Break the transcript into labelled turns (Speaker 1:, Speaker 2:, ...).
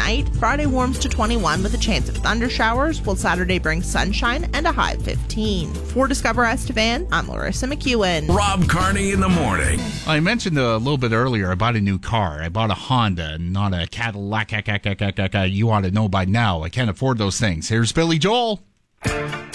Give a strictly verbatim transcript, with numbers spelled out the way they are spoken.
Speaker 1: tonight. Friday warms to twenty-one with a chance of thunder showers, while Saturday brings sunshine and a high of fifteen. For Discover Estevan, I'm Larissa McEwen.
Speaker 2: Rob Carney in the morning.
Speaker 3: I mentioned a little bit earlier, I bought a new car. I bought a Honda, not a Cadillac. You ought to know by now. I can't afford those things. Here's Billy Joel.